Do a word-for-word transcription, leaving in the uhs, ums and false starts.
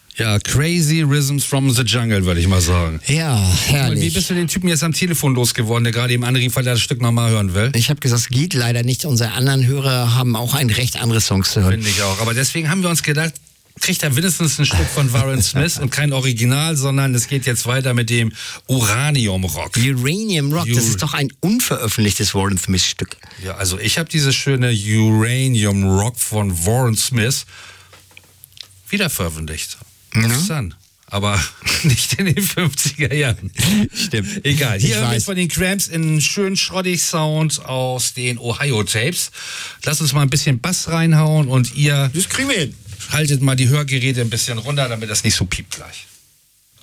Ja, Crazy Rhythms from the Jungle, würde ich mal sagen. Ja, herrlich. Wie bist du den Typen jetzt am Telefon losgeworden, der gerade eben anrief, weil er das Stück nochmal hören will? Ich habe gesagt, es geht leider nicht. Unsere anderen Hörer haben auch ein Recht, andere Songs zu hören. Finde ich auch. Aber deswegen haben wir uns gedacht, kriegt er mindestens ein Stück von Warren Smith und kein Original, sondern es geht jetzt weiter mit dem Uranium Rock. Uranium Rock, Ur- das ist doch ein unveröffentlichtes Warren Smith Stück. Ja, also ich habe dieses schöne Uranium Rock von Warren Smith wieder veröffentlicht. Ja. Interessant. Aber nicht in den fünfziger Jahren. Stimmt. Egal. Hier Ich haben wir weiß. jetzt von den Cramps einen schönen schrottig Sound aus den Ohio Tapes. Lass uns mal ein bisschen Bass reinhauen und ihr Das kriegen wir hin. haltet mal die Hörgeräte ein bisschen runter, damit das nicht so piept gleich.